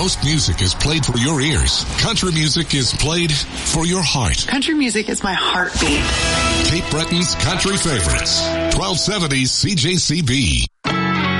most music is played for your ears, country music is played for your heart. Country music is my heartbeat. Cape Breton's Country Favorites, 1270 CJCB.